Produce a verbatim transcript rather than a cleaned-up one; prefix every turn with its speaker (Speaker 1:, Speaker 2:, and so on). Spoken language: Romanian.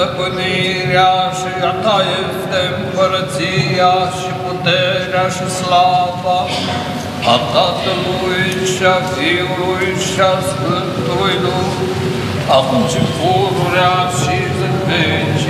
Speaker 1: Stăpânirea și a ta este împărăția și puterea și slava a Tatălui și a Fiului și a Sfântului Duh, acum și pururea și în veci